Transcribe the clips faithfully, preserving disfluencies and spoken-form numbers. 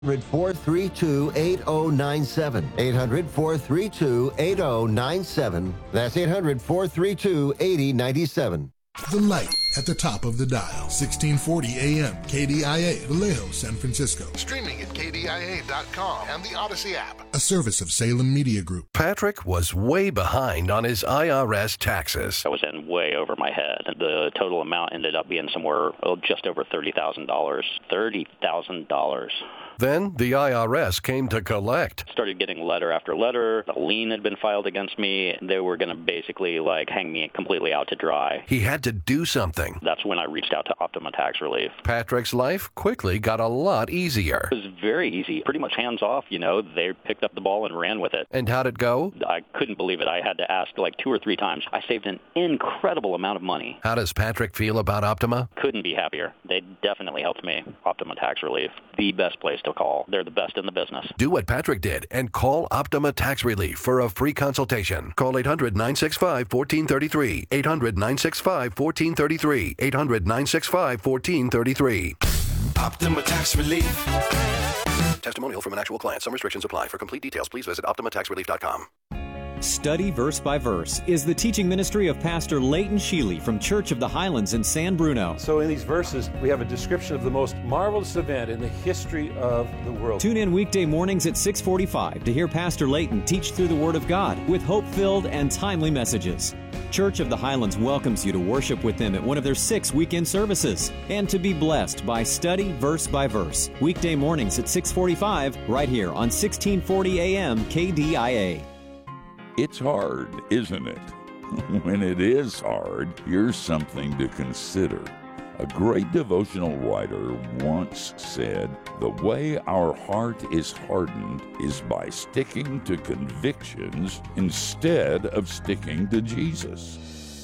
eight hundred, four three two, eight zero nine seven. eight hundred, four three two, eight zero nine seven. That's eight hundred, four three two, eight zero nine seven. The light at the top of the dial. sixteen forty A M, K D I A, Vallejo, San Francisco. Streaming at K D I A dot com and the Odyssey app. A service of Salem Media Group. Patrick was way behind on his I R S taxes. I was in way over my head. The total amount ended up being somewhere oh, just over thirty thousand dollars. thirty thousand dollars. Then the I R S came to collect. Started getting letter after letter. A lien had been filed against me. They were going to basically like hang me completely out to dry. He had to do something. That's when I reached out to Optima Tax Relief. Patrick's life quickly got a lot easier. It was very easy. Pretty much hands off, you know. They picked up the ball and ran with it. And how'd it go? I couldn't believe it. I had to ask like two or three times. I saved an incredible amount of money. How does Patrick feel about Optima? Couldn't be happier. They definitely helped me. Optima Tax Relief. The best place to call. They're the best in the business. Do what Patrick did and call Optima Tax Relief for a free consultation. Call eight hundred, nine six five, one four three three. eight hundred, nine six five, one four three three. eight hundred, nine six five, one four three three. Optima Tax Relief. Testimonial from an actual client. Some restrictions apply. For complete details, please visit optima tax relief dot com. Study Verse by Verse is the teaching ministry of Pastor Leighton Sheely from Church of the Highlands in San Bruno. So in these verses, we have a description of the most marvelous event in the history of the world. Tune in weekday mornings at six forty-five to hear Pastor Leighton teach through the Word of God with hope-filled and timely messages. Church of the Highlands welcomes you to worship with them at one of their six weekend services and to be blessed by Study Verse by Verse. Weekday mornings at six forty-five right here on sixteen forty A M K D I A. It's hard, isn't it? When it is hard, here's something to consider. A great devotional writer once said, "The way our heart is hardened is by sticking to convictions instead of sticking to Jesus."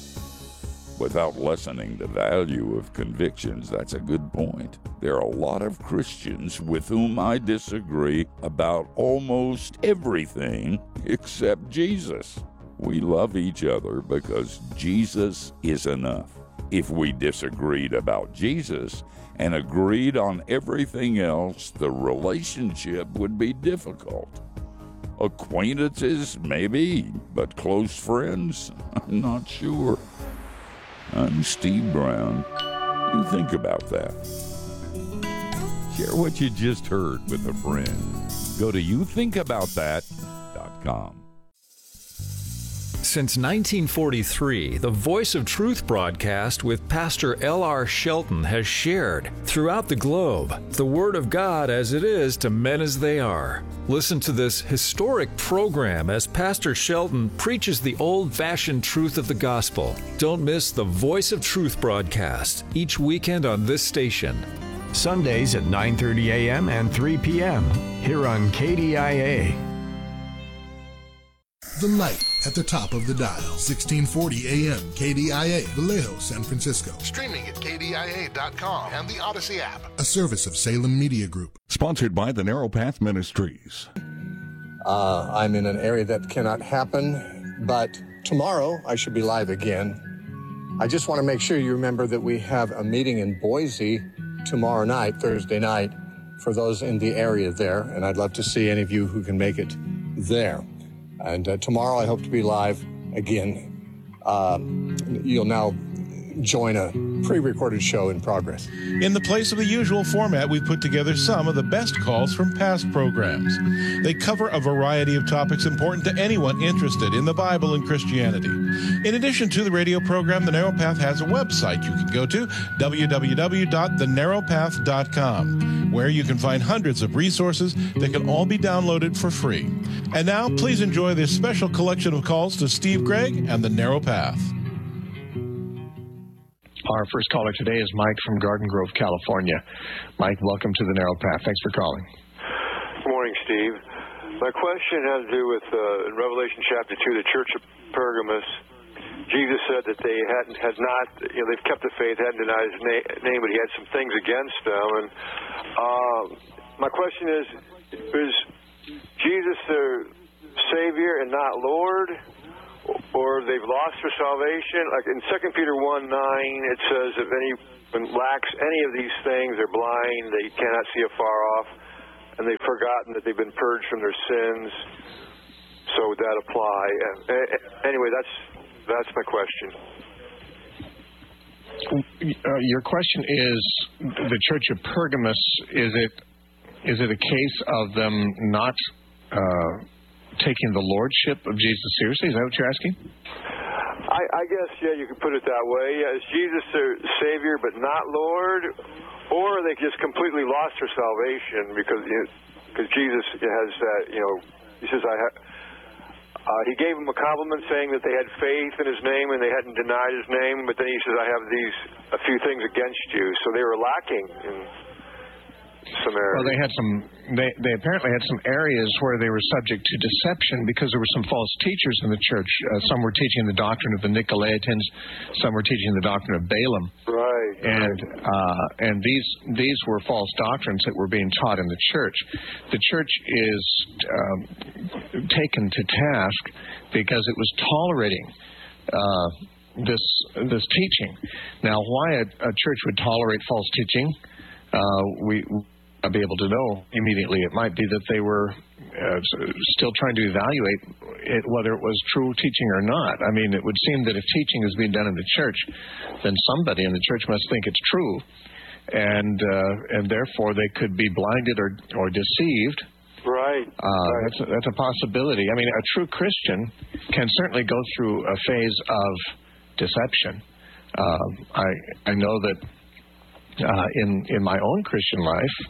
Without lessening the value of convictions, that's a good point. There are a lot of Christians with whom I disagree about almost everything except Jesus. We love each other because Jesus is enough. If we disagreed about Jesus and agreed on everything else, the relationship would be difficult. Acquaintances, maybe, but close friends? I'm not sure. I'm Steve Brown. You think about that. Share what you just heard with a friend. Go to you think about that dot com. Since nineteen forty-three, the Voice of Truth broadcast with Pastor L R Shelton has shared throughout the globe the Word of God as it is to men as they are. Listen to this historic program as Pastor Shelton preaches the old-fashioned truth of the gospel. Don't miss the Voice of Truth broadcast each weekend on this station. Sundays at nine thirty A M and three P M here on K D I A. The light at the top of the dial. sixteen forty A M, K D I A, Vallejo, San Francisco. Streaming at K D I A dot com and the Odyssey app. A service of Salem Media Group. Sponsored by the Narrow Path Ministries. Uh, I'm in an area that cannot happen, but tomorrow I should be live again. I just want to make sure you remember that we have a meeting in Boise tomorrow night, Thursday night, for those in the area there, and I'd love to see any of you who can make it there. And uh, tomorrow I hope to be live again. Uh, you'll now join a pre-recorded show in progress. In the place of the usual format, we've put together some of the best calls from past programs. They cover a variety of topics important to anyone interested in the Bible and Christianity. In addition to the radio program, The Narrow Path has a website you can go to, w w w dot the narrow path dot com, where you can find hundreds of resources that can all be downloaded for free. And now, please enjoy this special collection of calls to Steve Gregg and The Narrow Path. Our first caller today is Mike from Garden Grove, California. Mike, welcome to the Narrow Path. Thanks for calling. Good morning, Steve. My question has to do with uh, in Revelation chapter two, the church of Pergamos. Jesus said that they hadn't, had not, you know, they've kept the faith, hadn't denied his na- name, but he had some things against them. And uh, my question is, is Jesus their Savior and not Lord? Or they've lost their salvation? Like in Second Peter one nine, it says, if anyone lacks any of these things, they're blind, they cannot see afar off, and they've forgotten that they've been purged from their sins. So would that apply? Uh, anyway, that's that's my question. Uh, your question is the Church of Pergamos. Is it is it a case of them not uh, taking the lordship of Jesus seriously? Is that what you're asking? I, I guess, yeah, you could put it that way. Yeah, is Jesus their Savior but not Lord? Or they just completely lost their salvation because you know, because Jesus has that, you know, he says, I ha- uh, he gave them a compliment saying that they had faith in his name and they hadn't denied his name, but then he says, I have these, a few things against you. So they were lacking in some areas. Well, they had some, they, they apparently had some areas where they were subject to deception because there were some false teachers in the church. Uh, some were teaching the doctrine of the Nicolaitans, some were teaching the doctrine of Balaam. Right. And uh, and these these were false doctrines that were being taught in the church. The church is um, taken to task because it was tolerating uh, this this teaching. Now, why a, a church would tolerate false teaching, uh, we. I'll be able to know immediately. It might be that they were uh, still trying to evaluate it, whether it was true teaching or not. I mean, it would seem that if teaching is being done in the church, then somebody in the church must think it's true, and uh, and therefore they could be blinded or or deceived. Right. Uh, right. That's a, that's a possibility. I mean, a true Christian can certainly go through a phase of deception. Uh, I I know that uh, in in my own Christian life.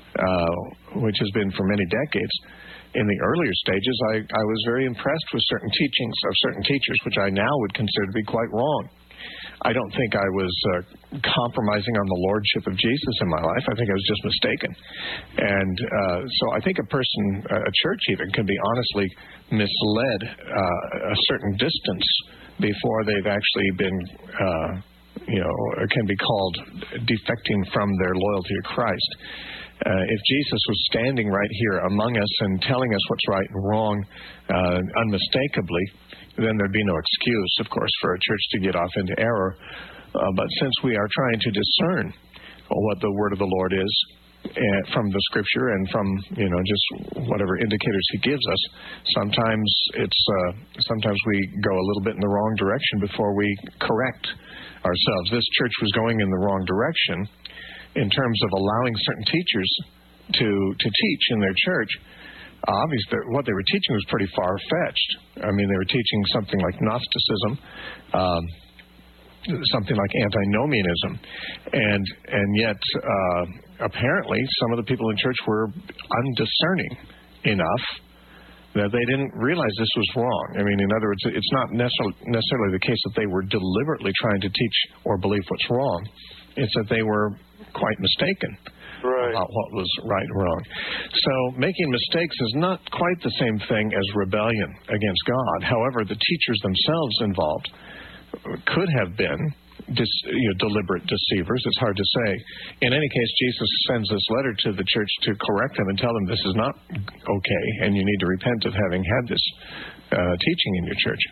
Uh, which has been for many decades. In the earlier stages, I, I was very impressed with certain teachings of certain teachers, which I now would consider to be quite wrong. I don't think I was uh, compromising on the lordship of Jesus in my life. I think I was just mistaken. And uh, so I think a person, a church even, can be honestly misled uh, a certain distance before they've actually been, uh, you know, can be called defecting from their loyalty to Christ. Uh, if Jesus was standing right here among us and telling us what's right and wrong uh, unmistakably, then there'd be no excuse, of course, for a church to get off into error. Uh, but since we are trying to discern what the word of the Lord is uh, from the Scripture and from, you know, just whatever indicators He gives us, sometimes it's uh, sometimes we go a little bit in the wrong direction before we correct ourselves. This church was going in the wrong direction in terms of allowing certain teachers to to teach in their church. Obviously, what they were teaching was pretty far-fetched. I mean, they were teaching something like Gnosticism, um, something like antinomianism, and and yet uh, apparently some of the people in church were undiscerning enough that they didn't realize this was wrong. I mean, in other words, it's not necessarily, necessarily the case that they were deliberately trying to teach or believe what's wrong. It's that they were quite mistaken right. about what was right and wrong. So making mistakes is not quite the same thing as rebellion against God. However, the teachers themselves involved could have been dis, you know, deliberate deceivers. It's hard to say. In any case, Jesus sends this letter to the church to correct them and tell them this is not okay, and you need to repent of having had this uh, teaching in your church.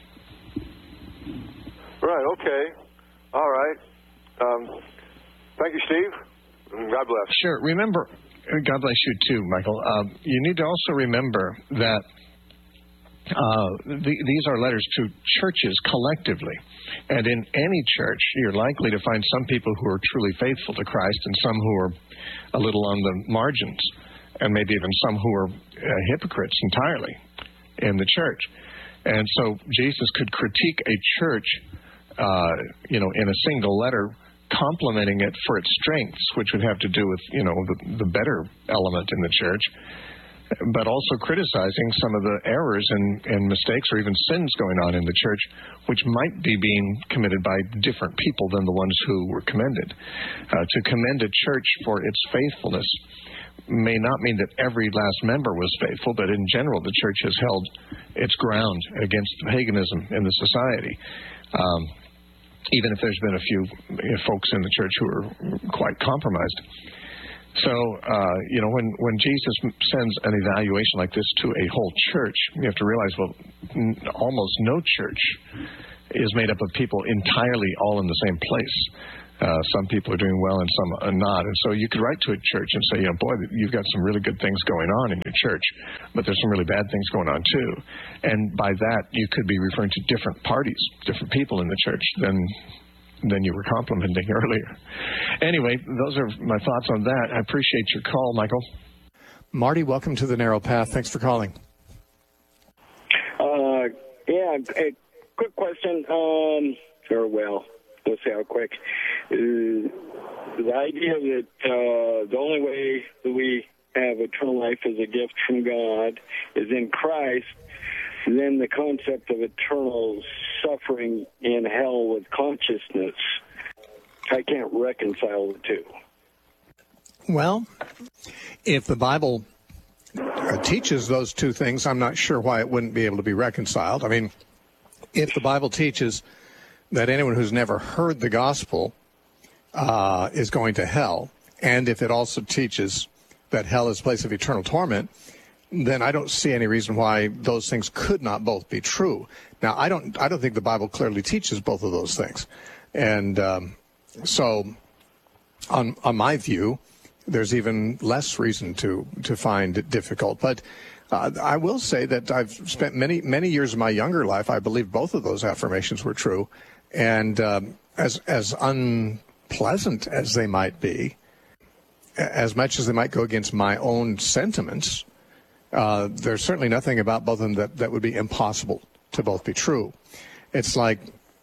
Right, okay. All right. Um, thank you, Steve. God bless. Sure. Remember, God bless you too, Michael. Uh, you need to also remember that uh, the, these are letters to churches collectively. And in any church, you're likely to find some people who are truly faithful to Christ and some who are a little on the margins, and maybe even some who are uh, hypocrites entirely in the church. And so Jesus could critique a church, uh, you know, in a single letter, complimenting it for its strengths, which would have to do with, you know, the, the better element in the church, but also criticizing some of the errors and, and mistakes or even sins going on in the church, which might be being committed by different people than the ones who were commended. Uh, to commend a church for its faithfulness may not mean that every last member was faithful, but in general, the church has held its ground against paganism in the society. Um, even if there's been a few you know, folks in the church who are quite compromised. So, uh, you know, when, when Jesus sends an evaluation like this to a whole church, you have to realize, well, n- almost no church is made up of people entirely all in the same place. Uh, some people are doing well and some are not. And so you could write to a church and say, you know, boy, you've got some really good things going on in your church, but there's some really bad things going on too. And by that, you could be referring to different parties, different people in the church than than you were complimenting earlier. Anyway, those are my thoughts on that. I appreciate your call, Michael. Marty, welcome to the Narrow Path. Thanks for calling. Uh, yeah, a quick question. Um, or well, let's see how quick. Uh, the idea that uh, the only way that we have eternal life is a gift from God is in Christ, then the concept of eternal suffering in hell with consciousness, I can't reconcile the two. Well, if the Bible uh, teaches those two things, I'm not sure why it wouldn't be able to be reconciled. I mean, if the Bible teaches that anyone who's never heard the gospel uh, is going to hell, and if it also teaches that hell is a place of eternal torment, then I don't see any reason why those things could not both be true. Now, I don't I don't think the Bible clearly teaches both of those things. And um, so, on on my view, there's even less reason to, to find it difficult. But uh, I will say that I've spent many, many years of my younger life, I believe both of those affirmations were true. And um, as as unpleasant as they might be, as much as they might go against my own sentiments, Uh, there's certainly nothing about both of them that, that would be impossible to both be true. It's like,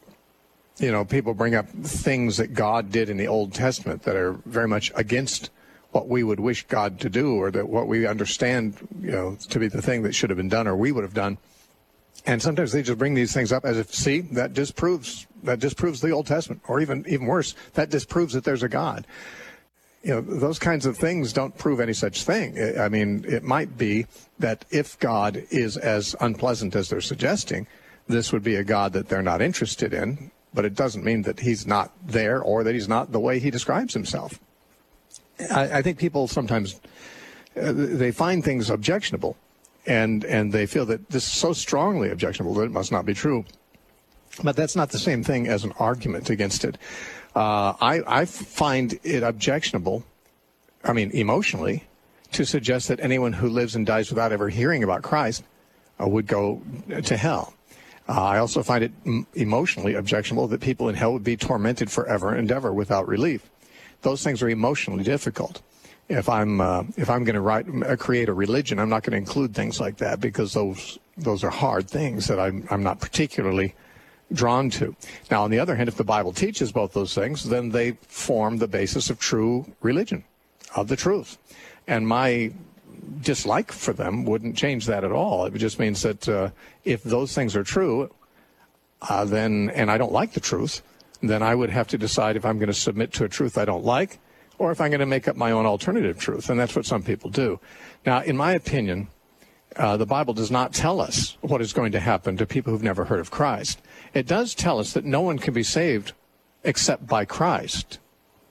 you know, people bring up things that God did in the Old Testament that are very much against what we would wish God to do, or that what we understand, you know, to be the thing that should have been done or we would have done. And sometimes they just bring these things up as if, see, that disproves that disproves the Old Testament, or even even worse, that disproves that there's a God. You know, those kinds of things don't prove any such thing. I mean, it might be that if God is as unpleasant as they're suggesting, this would be a God that they're not interested in, but it doesn't mean that he's not there or that he's not the way he describes himself. I, I think people sometimes, uh, they find things objectionable, and, and they feel that this is so strongly objectionable that it must not be true. But that's not the same thing as an argument against it. Uh, I, I find it objectionable, I mean, emotionally, to suggest that anyone who lives and dies without ever hearing about Christ uh, would go to hell. Uh, I also find it m- emotionally objectionable that people in hell would be tormented forever and ever without relief. Those things are emotionally difficult. If I'm uh, if I'm going to write uh, create a religion, I'm not going to include things like that, because those those are hard things that I'm I'm not particularly drawn to. Now, on the other hand, if the Bible teaches both those things, then they form the basis of true religion, of the truth. And my dislike for them wouldn't change that at all. It just means that uh, if those things are true, uh, then, and I don't like the truth, then I would have to decide if I'm going to submit to a truth I don't like, or if I'm going to make up my own alternative truth. And that's what some people do. Now, in my opinion, uh, the Bible does not tell us what is going to happen to people who've never heard of Christ. It does tell us that no one can be saved except by Christ.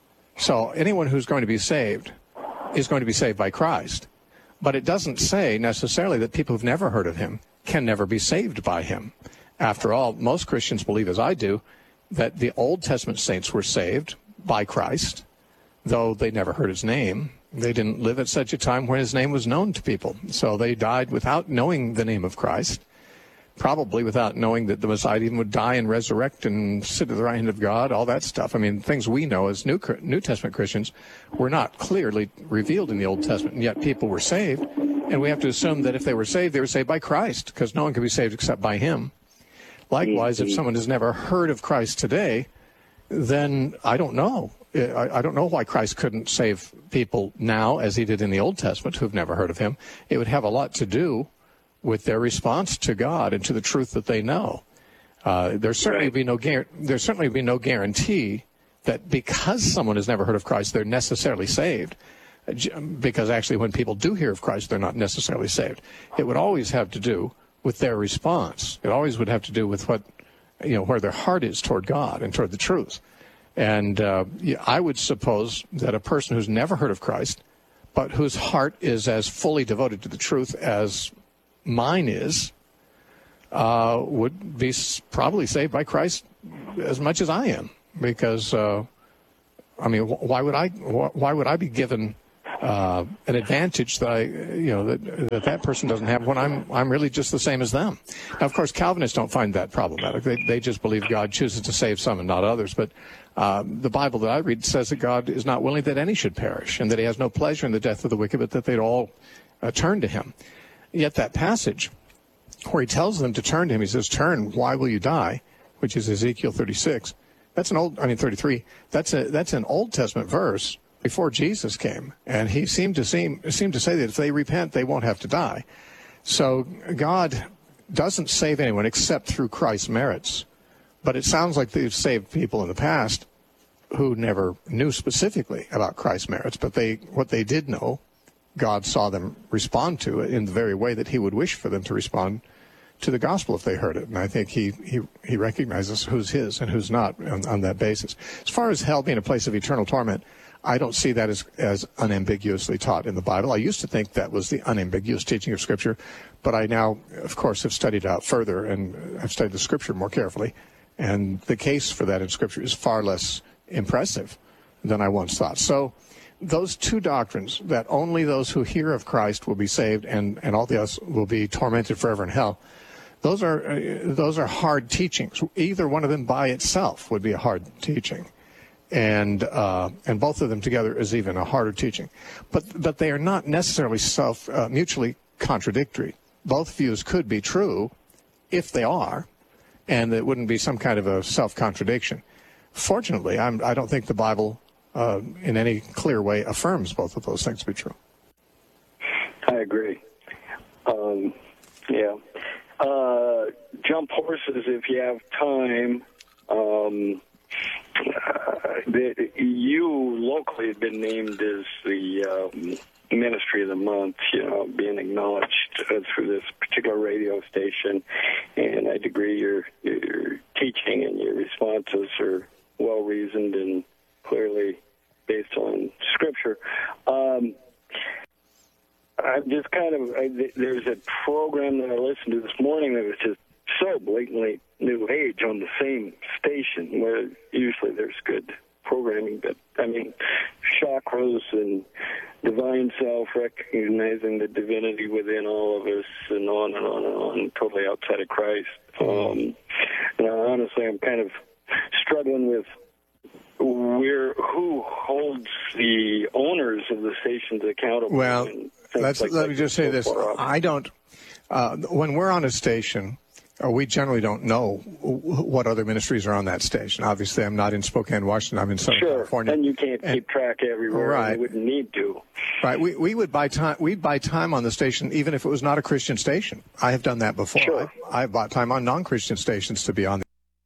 So anyone who's going to be saved is going to be saved by Christ. But it doesn't say necessarily that people who've never heard of him can never be saved by him. After all, most Christians believe, as I do, that the Old Testament saints were saved by Christ, though they never heard his name. They didn't live at such a time when his name was known to people. So they died without knowing the name of Christ, probably without knowing that the Messiah even would die and resurrect and sit at the right hand of God, all that stuff. I mean, things we know as New, New Testament Christians were not clearly revealed in the Old Testament, and yet people were saved. And we have to assume that if they were saved, they were saved by Christ, because no one can be saved except by him. Likewise, if someone has never heard of Christ today, then I don't know. I, I don't know why Christ couldn't save people now as he did in the Old Testament who've never heard of him. It would have a lot to do with their response to God and to the truth that they know. Uh, there certainly right. be no there certainly be no guarantee that because someone has never heard of Christ, they're necessarily saved. Because actually, when people do hear of Christ, they're not necessarily saved. It would always have to do with their response. It always would have to do with what, you know, where their heart is toward God and toward the truth. And uh, I would suppose that a person who's never heard of Christ, but whose heart is as fully devoted to the truth as mine is, uh, would be probably saved by Christ as much as I am, because uh, I mean, why would I? Why would I be given uh, an advantage that I, you know, that, that that person doesn't have when I'm I'm really just the same as them? Now, of course, Calvinists don't find that problematic. They they just believe God chooses to save some and not others. But um, the Bible that I read says that God is not willing that any should perish, and that He has no pleasure in the death of the wicked, but that they'd all uh, turn to Him. Yet that passage where He tells them to turn to Him, He says, "Turn, why will you die?" Which is Ezekiel thirty-six. That's an old, I mean, thirty-three. That's a that's an Old Testament verse before Jesus came, and He seemed to seem seemed to say that if they repent, they won't have to die. So God doesn't save anyone except through Christ's merits. But it sounds like they've saved people in the past who never knew specifically about Christ's merits, but they what they did know, God saw them respond to it in the very way that He would wish for them to respond to the gospel if they heard it. And I think he he, he recognizes who's His and who's not on, on that basis. As far as hell being a place of eternal torment, I don't see that as, as unambiguously taught in the Bible. I used to think that was the unambiguous teaching of Scripture, but I now, of course, have studied out further, and I've studied the Scripture more carefully. And the case for that in Scripture is far less impressive than I once thought. So those two doctrines, that only those who hear of Christ will be saved and, and all the others will be tormented forever in hell, those are uh, those are hard teachings. Either one of them by itself would be a hard teaching, and uh, and both of them together is even a harder teaching. But but they are not necessarily self uh, mutually contradictory. Both views could be true if they are, and it wouldn't be some kind of a self-contradiction. Fortunately, I'm, I don't think the Bible uh, in any clear way affirms both of those things to be true. I agree. Um, yeah. Uh, jump horses if you have time. Um, uh, the, you locally have been named as the um, Ministry of the Month, you know, being acknowledged uh, through this particular radio station. And I agree your, your teaching and your responses are well-reasoned and clearly based on Scripture. Um, I'm just kind of, I, there's a program that I listened to this morning that was just so blatantly New Age on the same station, where usually there's good programming, but I mean, chakras and divine self, recognizing the divinity within all of us, and on and on and on, totally outside of Christ. Um, and honestly, I'm kind of struggling with where who holds the owners of the stations accountable. Well, let's, like let me just say so this. I don't, uh, when we're on a station, uh, we generally don't know what other ministries are on that station. Obviously, I'm not in Spokane, Washington. I'm in Southern sure. California. And you can't and, keep track everywhere. Right. You wouldn't need to. Right. We we would buy time. We'd buy time on the station, even if it was not a Christian station. I have done that before. Sure. I, I've bought time on non-Christian stations to be on the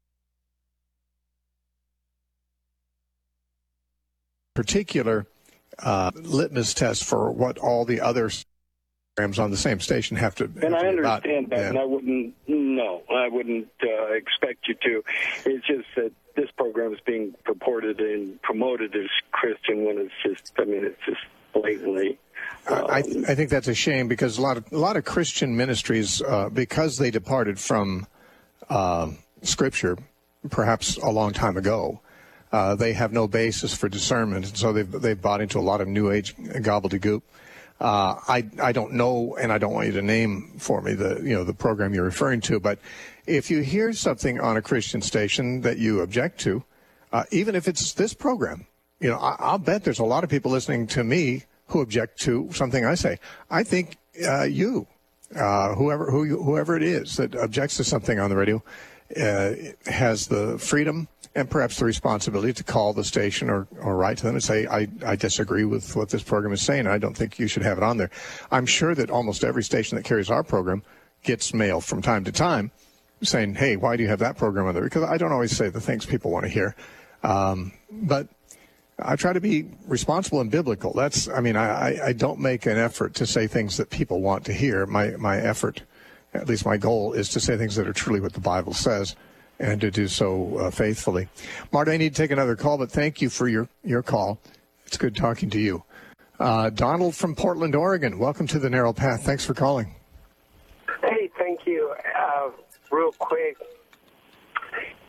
particular uh, litmus test for what all the other programs on the same station have to. And have I to about, understand that, yeah. and I wouldn't. No, I wouldn't uh, expect you to. It's just that this program is being purported and promoted as Christian when it's just. I mean, it's just blatantly. Um, I, I think that's a shame, because a lot of a lot of Christian ministries, uh, because they departed from uh, Scripture, perhaps a long time ago. Uh, they have no basis for discernment, and so they've they've bought into a lot of New Age gobbledygook. Uh, I I don't know, and I don't want you to name for me the you know the program you're referring to. But if you hear something on a Christian station that you object to, uh, even if it's this program, you know I, I'll bet there's a lot of people listening to me who object to something I say. I think uh, you, uh, whoever who you, whoever it is that objects to something on the radio, uh, has the freedom and perhaps the responsibility to call the station or, or write to them and say, I, I disagree with what this program is saying. I don't think you should have it on there. I'm sure that almost every station that carries our program gets mail from time to time saying, hey, why do you have that program on there? Because I don't always say the things people want to hear. Um, but I try to be responsible and biblical. That's, I mean, I, I don't make an effort to say things that people want to hear. My, my effort, at least my goal, is to say things that are truly what the Bible says, and to do so uh, faithfully. Marta, I need to take another call, but thank you for your, your call. It's good talking to you. Uh, Donald from Portland, Oregon, welcome to the Narrow Path. Thanks for calling. Hey, thank you. Uh, real quick,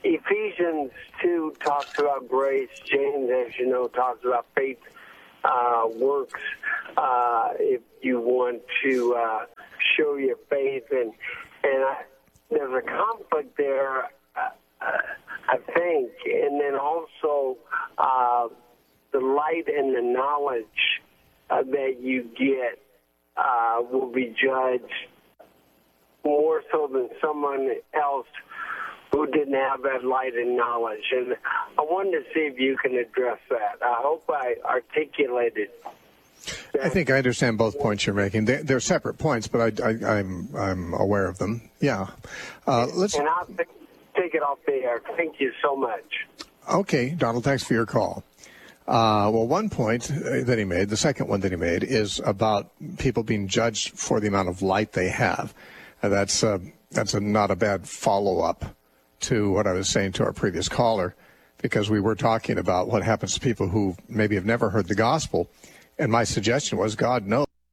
Ephesians two talks about grace. James, as you know, talks about faith uh, works. Uh, if you want to uh, show your faith, and and I, there's a conflict there, uh, I think, and then also uh, the light and the knowledge uh, that you get uh, will be judged more so than someone else who didn't have that light and knowledge. And I wanted to see if you can address that. I hope I articulated that. I think I understand both points you're making. They're, they're separate points, but I, I, I'm I'm aware of them. Yeah. Uh, let's. And I'll take it off the air. Thank you so much. Okay, Donald, thanks for your call. Uh, well, one point that he made, the second one that he made, is about people being judged for the amount of light they have. Uh, that's uh, that's a, not a bad follow-up to what I was saying to our previous caller, because we were talking about what happens to people who maybe have never heard the gospel. And my suggestion was God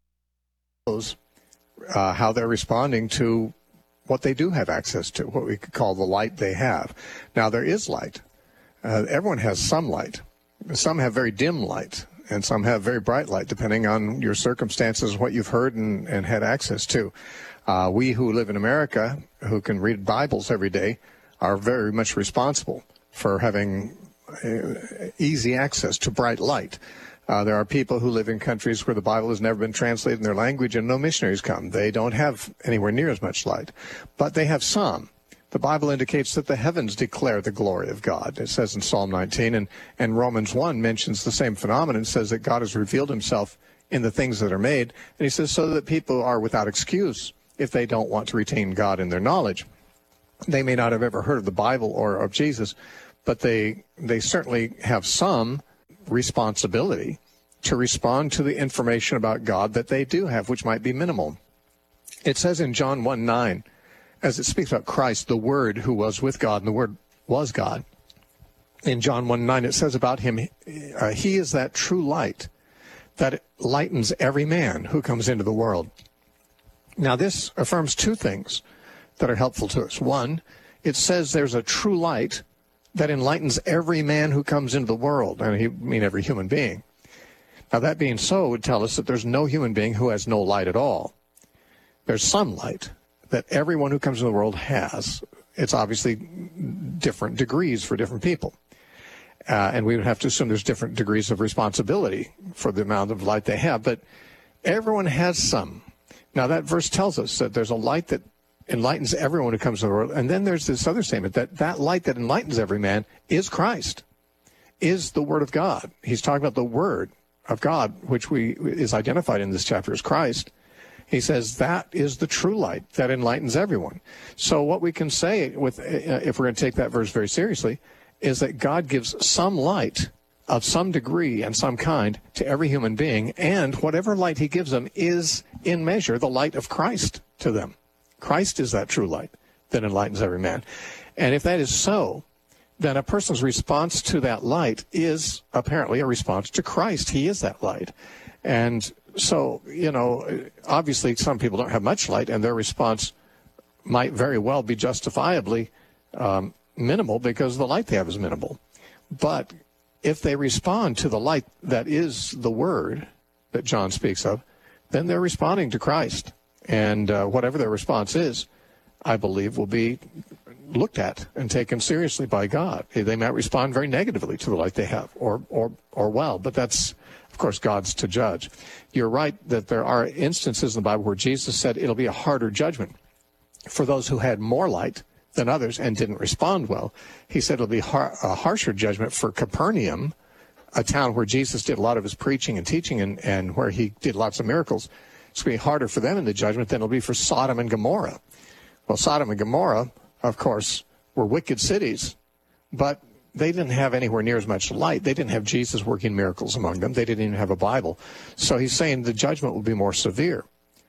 knows uh, how they're responding to what they do have access to, what we could call the light they have. Now, there is light. Uh, everyone has some light. Some have very dim light, and some have very bright light, depending on your circumstances, what you've heard and, and had access to. Uh, we who live in America, who can read Bibles every day, are very much responsible for having uh, easy access to bright light. Uh, there are people who live in countries where the Bible has never been translated in their language and no missionaries come. They don't have anywhere near as much light, but they have some. The Bible indicates that the heavens declare the glory of God. It says in Psalm nineteen, and, and Romans one mentions the same phenomenon. It says that God has revealed himself in the things that are made, and he says so that people are without excuse if they don't want to retain God in their knowledge. They may not have ever heard of the Bible or of Jesus, but they they certainly have some responsibility to respond to the information about God that they do have, which might be minimal. It says in John one nine, as it speaks about Christ, the Word who was with God, and the Word was God. In John one nine, it says about him, uh, he is that true light that lightens every man who comes into the world. Now, this affirms two things that are helpful to us. One, it says there's a true light that enlightens every man who comes into the world. And I mean every human being. Now, that being so would tell us that there's no human being who has no light at all. There's some light that everyone who comes into the world has. It's obviously different degrees for different people. Uh, and we would have to assume there's different degrees of responsibility for the amount of light they have. But everyone has some. Now, that verse tells us that there's a light that enlightens everyone who comes to the world. And then there's this other statement that that light that enlightens every man is Christ, is the Word of God. He's talking about the Word of God, which we is identified in this chapter as Christ. He says that is the true light that enlightens everyone. So what we can say, with, uh, if we're going to take that verse very seriously, is that God gives some light of some degree and some kind to every human being, and whatever light he gives them is, in measure, the light of Christ to them. Christ is that true light that enlightens every man. And if that is so, then a person's response to that light is apparently a response to Christ. He is that light. And so, you know, obviously some people don't have much light, and their response might very well be justifiably um, minimal because the light they have is minimal. But if they respond to the light that is the Word that John speaks of, then they're responding to Christ. And uh, whatever their response is, I believe, will be looked at and taken seriously by God. They might respond very negatively to the light they have, or or or well, but that's, of course, God's to judge. You're right that there are instances in the Bible where Jesus said it'll be a harder judgment for those who had more light than others and didn't respond well. He said it'll be har- a harsher judgment for Capernaum, a town where Jesus did a lot of his preaching and teaching and, and where he did lots of miracles. It's going to be harder for them in the judgment than it'll be for Sodom and Gomorrah. Well, Sodom and Gomorrah, of course, were wicked cities, but they didn't have anywhere near as much light. They didn't have Jesus working miracles among them. They didn't even have a Bible. So he's saying the judgment will be more severe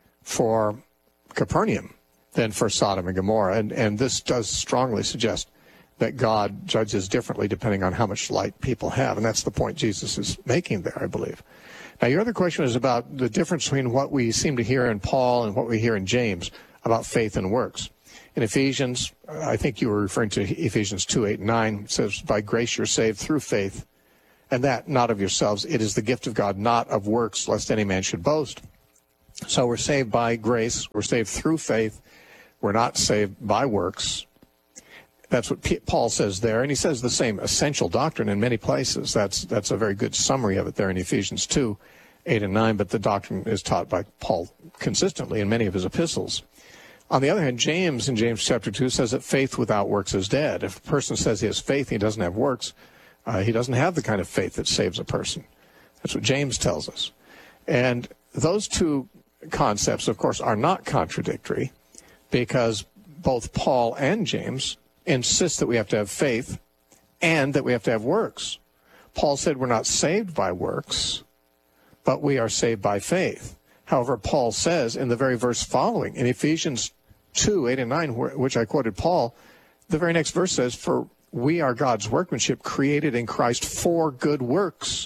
for Capernaum than for Sodom and Gomorrah. And, and this does strongly suggest that God judges differently depending on how much light people have. And that's the point Jesus is making there, I believe. Now, your other question is about the difference between what we seem to hear in Paul and what we hear in James about faith and works. In Ephesians, I think you were referring to Ephesians two, eight, and nine. It says, by grace you're saved through faith, and that not of yourselves. It is the gift of God, not of works, lest any man should boast. So we're saved by grace. We're saved through faith. We're not saved by works. That's what P- Paul says there, and he says the same essential doctrine in many places. That's that's a very good summary of it there in Ephesians two, eight, and nine, but the doctrine is taught by Paul consistently in many of his epistles. On the other hand, James in James chapter two says that faith without works is dead. If a person says he has faith and he doesn't have works, uh, he doesn't have the kind of faith that saves a person. That's what James tells us. And those two concepts, of course, are not contradictory, because both Paul and James insist that we have to have faith and that we have to have works. Paul said we're not saved by works, but we are saved by faith. However, Paul says in the very verse following, in Ephesians two, eight, and nine, which I quoted Paul, the very next verse says, for we are God's workmanship, created in Christ for good works.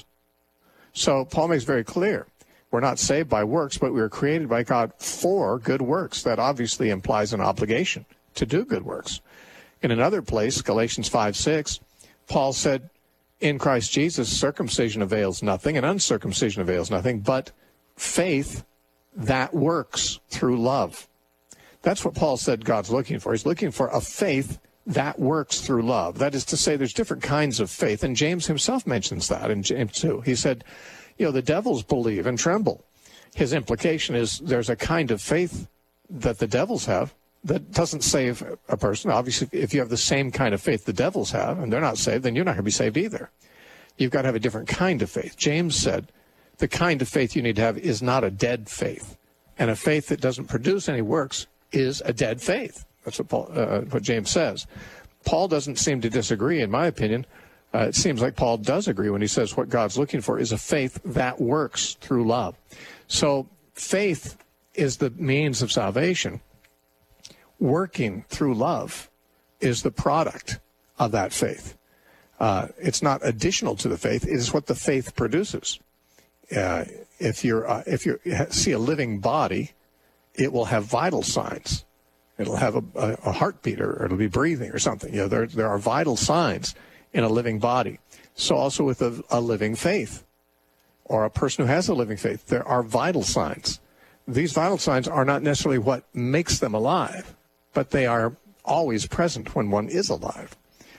So Paul makes very clear, we're not saved by works, but we were created by God for good works. That obviously implies an obligation to do good works. In another place, Galatians five, six, Paul said, in Christ Jesus, circumcision avails nothing and uncircumcision avails nothing, but faith that works through love. That's what Paul said God's looking for. He's looking for a faith that works through love. That is to say, there's different kinds of faith, and James himself mentions that in James two. He said, you know, the devils believe and tremble. His implication is there's a kind of faith that the devils have that doesn't save a person. Obviously, if you have the same kind of faith the devils have, and they're not saved, then you're not going to be saved either. You've got to have a different kind of faith. James said the kind of faith you need to have is not a dead faith. And a faith that doesn't produce any works is a dead faith. That's what, Paul, uh, what James says. Paul doesn't seem to disagree, in my opinion. Uh, it seems like Paul does agree when he says what God's looking for is a faith that works through love. So faith is the means of salvation. Working through love is the product of that faith. Uh, it's not additional to the faith. It is what the faith produces. Uh, if you're uh, if you see a living body, it will have vital signs. It'll have a, a, a heartbeat, or it'll be breathing or something. You know, there there are vital signs in a living body. So also with a, a living faith, or a person who has a living faith, there are vital signs. These vital signs are not necessarily what makes them alive, but they are always present when one is alive.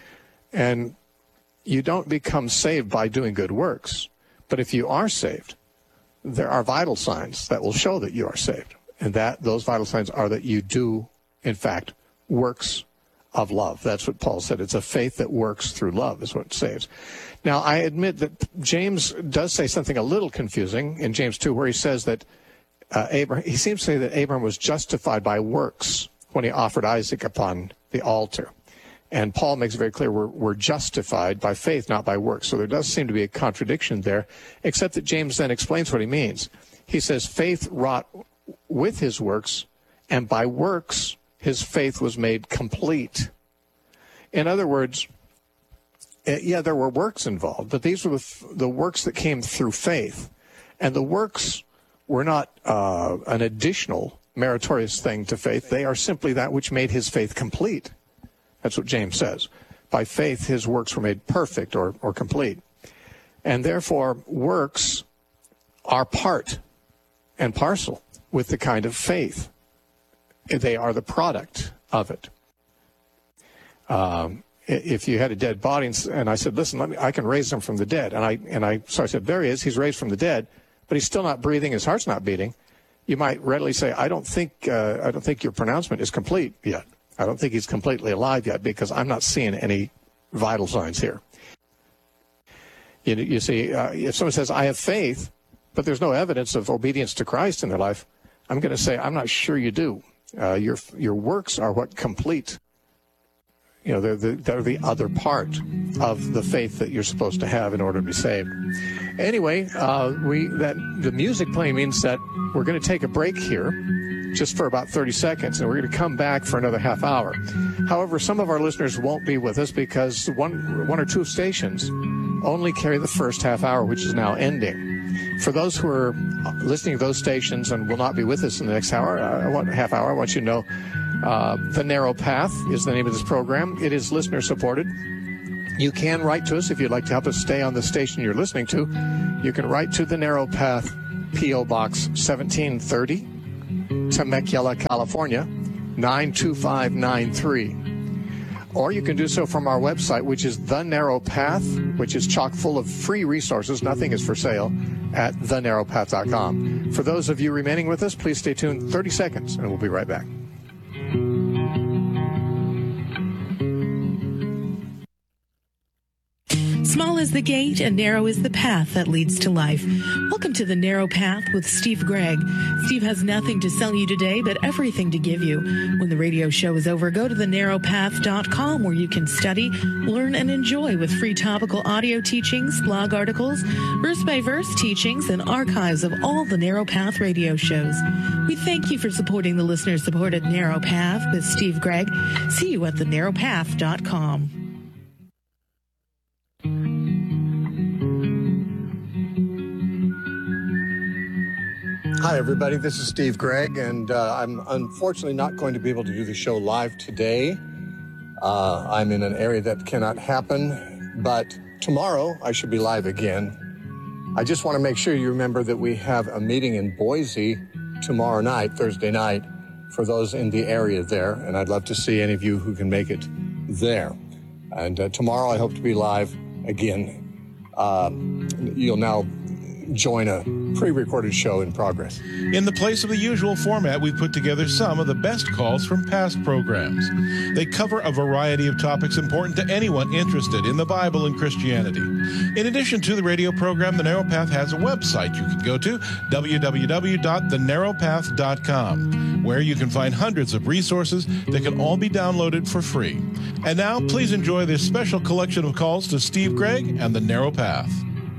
And you don't become saved by doing good works. But if you are saved, there are vital signs that will show that you are saved. And that those vital signs are that you do, in fact, works of love. That's what Paul said. It's a faith that works through love is what saves. Now, I admit that James does say something a little confusing in James two, where he says that uh, Abraham, he seems to say that Abraham was justified by works when he offered Isaac upon the altar. And Paul makes it very clear we're, we're justified by faith, not by works. So there does seem to be a contradiction there, except that James then explains what he means. He says faith wrought with his works, and by works his faith was made complete. In other words, yeah, there were works involved, but these were the, the works that came through faith. And the works were not uh, an additional meritorious thing to faith. They are simply that which made his faith complete. That's what James says. By faith, his works were made perfect or, or complete. And therefore, works are part and parcel with the kind of faith. They are the product of it. Um, if you had a dead body and, and I said, listen, let me, I can raise him from the dead. And I, and I, so I said, there he is. He's raised from the dead, but he's still not breathing. His heart's not beating. You might readily say, I don't think, uh, I don't think your pronouncement is complete yet. I don't think he's completely alive yet because I'm not seeing any vital signs here. You, you see, uh, if someone says, I have faith, but there's no evidence of obedience to Christ in their life, I'm going to say, I'm not sure you do. Uh, your your works are what complete. You know, they're the, they're the other part of the faith that you're supposed to have in order to be saved. Anyway, uh, we that the music playing means that we're going to take a break here, just for about thirty seconds, and we're going to come back for another half hour. However, some of our listeners won't be with us because one one or two stations only carry the first half hour, which is now ending. for those who are listening to those stations and will not be with us in the next hour, I want, half hour, I want you to know uh, The Narrow Path is the name of this program. It is listener-supported. You can write to us if you'd like to help us stay on the station you're listening to. You can write to The Narrow Path, P O. Box seventeen thirty, Temecula, California, nine two five nine three. Or you can do so from our website, which is The Narrow Path, which is chock full of free resources. Nothing is for sale at the narrow path dot com. For those of you remaining with us, please stay tuned thirty seconds, and we'll be right back. Small is the gate and narrow is the path that leads to life. Welcome to The Narrow Path with Steve Gregg. Steve has nothing to sell you today, but everything to give you. When the radio show is over, go to the narrow path dot com where you can study, learn, and enjoy with free topical audio teachings, blog articles, verse-by-verse teachings, and archives of all the Narrow Path radio shows. We thank you for supporting the listener-supported Narrow Path with Steve Gregg. See you at the narrow path dot com. Hi, everybody. This is Steve Gregg, and uh, I'm unfortunately not going to be able to do the show live today. Uh, I'm in an area that cannot happen, but tomorrow I should be live again. I just want to make sure you remember that we have a meeting in Boise tomorrow night, Thursday night, for those in the area there, and I'd love to see any of you who can make it there. And uh, tomorrow I hope to be live again. Uh, you'll now join a pre-recorded show in progress. In the place of the usual format, we've put together some of the best calls from past programs. They cover a variety of topics important to anyone interested in the Bible and Christianity. In addition to the radio program, The Narrow Path has a website you can go to, w w w dot the narrow path dot com, where you can find hundreds of resources that can all be downloaded for free. And now, please enjoy this special collection of calls to Steve Gregg and The Narrow Path.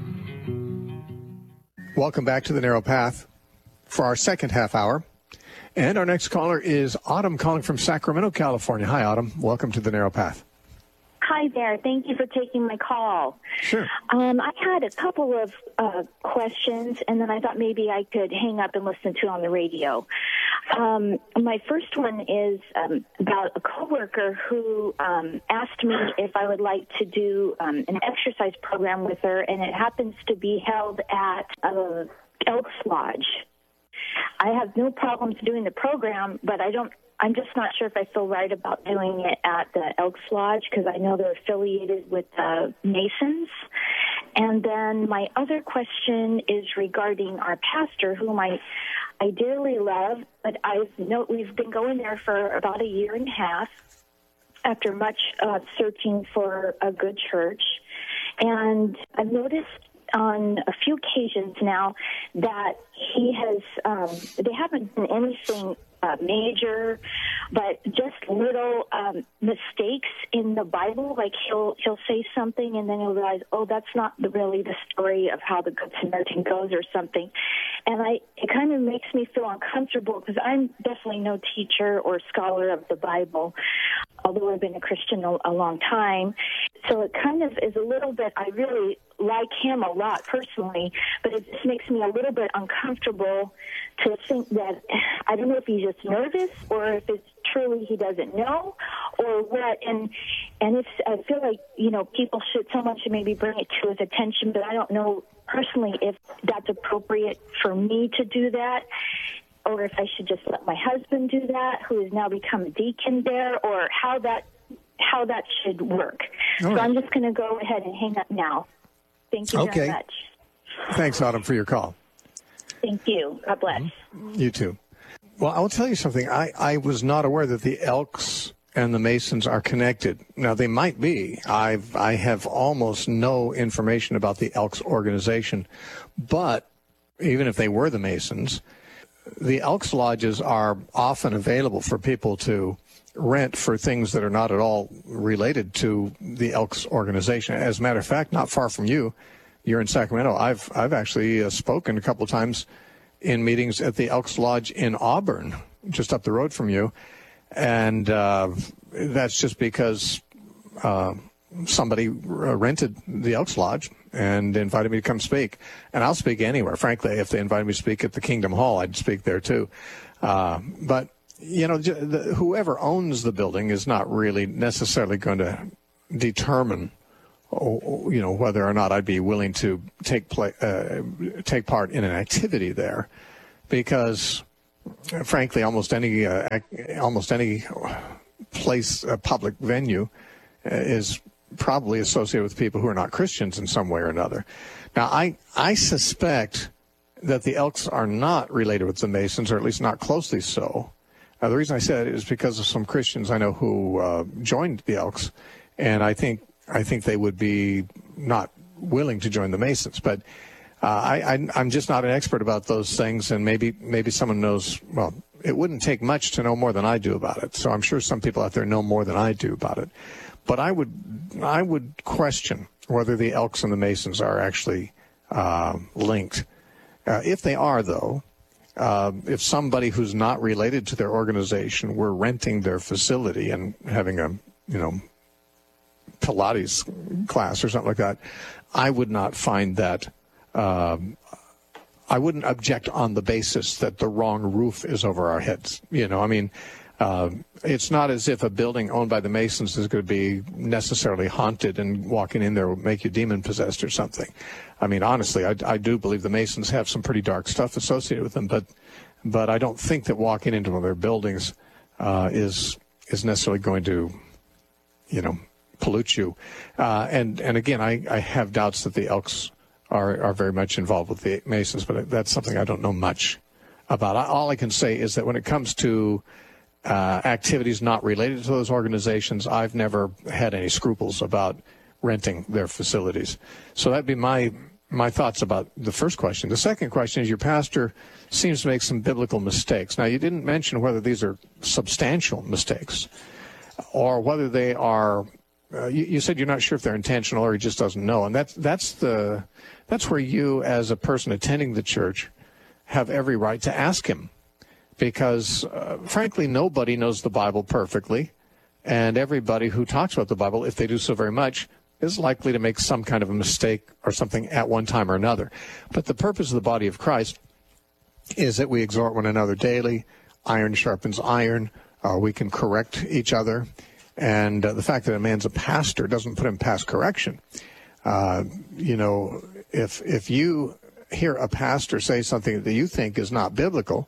Welcome back to The Narrow Path for our second half hour. And our next caller is Autumn calling from Sacramento, California. Hi, Autumn. Welcome to The Narrow Path. Hi there. Thank you for taking my call. Sure. Um, I had a couple of uh, questions, and then I thought maybe I could hang up and listen to it on the radio. Um, my first one is um, about a coworker who um, asked me if I would like to do um, an exercise program with her, and it happens to be held at uh, Elks Lodge. I have no problems doing the program, but I don't. I'm just not sure if I feel right about doing it at the Elks Lodge because I know they're affiliated with the Masons. And then my other question is regarding our pastor, whom I, I dearly love, but I've know we've been going there for about a year and a half after much uh, searching for a good church. And I've noticed on a few occasions now that he has, um, they haven't done anything Uh, major, but just little um, mistakes in the Bible. Like he'll he'll say something and then he'll realize, oh, that's not the, really the story of how the Good Samaritan goes or something. And I it kind of makes me feel uncomfortable because I'm definitely no teacher or scholar of the Bible, although I've been a Christian a, a long time. So it kind of is a little bit, I really like him a lot personally, but it just makes me a little bit uncomfortable to think that, I don't know if he's just nervous or if it's truly he doesn't know or what. And and it's, I feel like, you know, people should, someone should maybe bring it to his attention, but I don't know personally if that's appropriate for me to do that, or if I should just let my husband do that, who has now become a deacon there, or how that how that should work. All so right. I'm just going to go ahead and hang up now. Thank you okay. very much. Thanks, Autumn, for your call. Thank you. God bless. You too. Well, I'll tell you something. I, I was not aware that the Elks and the Masons are connected. Now, they might be. I've, I have almost no information about the Elks organization. But even if they were the Masons, the Elks Lodges are often available for people to rent for things that are not at all related to the Elks organization. As a matter of fact, not far from you, you're in Sacramento. I've I've actually uh, spoken a couple of times in meetings at the Elks Lodge in Auburn, just up the road from you, and uh, that's just because uh, somebody rented the Elks Lodge and invited me to come speak. And I'll speak anywhere. Frankly, if they invited me to speak at the Kingdom Hall, I'd speak there too. Uh, but, you know, the, whoever owns the building is not really necessarily going to determine, you know, whether or not I'd be willing to take play, uh, take part in an activity there, because, frankly, almost any uh, almost any place, a public venue, uh, is probably associated with people who are not Christians in some way or another. Now, I I suspect that the Elks are not related with the Masons, or at least not closely so. Uh, the reason I say that is because of some Christians I know who uh, joined the Elks, and I think I think they would be not willing to join the Masons. But uh, I, I, I'm just not an expert about those things, and maybe maybe someone knows. Well, it wouldn't take much to know more than I do about it. So I'm sure some people out there know more than I do about it. But I would I would question whether the Elks and the Masons are actually uh, linked. Uh, if they are, though, uh, if somebody who's not related to their organization were renting their facility and having a, you know, Pilates class or something like that, I would not find that, um, I wouldn't object on the basis that the wrong roof is over our heads. You know, I mean, uh, it's not as if a building owned by the Masons is going to be necessarily haunted and walking in there will make you demon-possessed or something. I mean, honestly, I, I do believe the Masons have some pretty dark stuff associated with them, but but I don't think that walking into one of their buildings uh, is is necessarily going to, you know, pollute you. Uh, and, and again, I, I have doubts that the Elks are, are very much involved with the Masons, but that's something I don't know much about. All I can say is that when it comes to uh, activities not related to those organizations, I've never had any scruples about renting their facilities. So that'd be my my thoughts about the first question. The second question is, your pastor seems to make some biblical mistakes. Now, you didn't mention whether these are substantial mistakes or whether they are Uh, you, you said you're not sure if they're intentional or he just doesn't know, and that's that's the that's where you, as a person attending the church, have every right to ask him, because uh, frankly, nobody knows the Bible perfectly, and everybody who talks about the Bible, if they do so very much, is likely to make some kind of a mistake or something at one time or another. But the purpose of the body of Christ is that we exhort one another daily. Iron sharpens iron. Uh, we can correct each other. And uh, the fact that a man's a pastor doesn't put him past correction. Uh, you know, if if you hear a pastor say something that you think is not biblical,